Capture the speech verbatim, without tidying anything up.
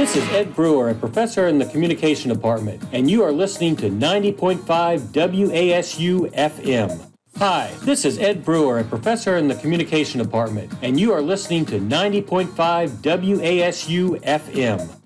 This is Ed Brewer, a professor in the Communication Department, and you are listening to ninety point five W A S U F M. Hi, this is Ed Brewer, a professor in the Communication Department, and you are listening to ninety point five W A S U F M.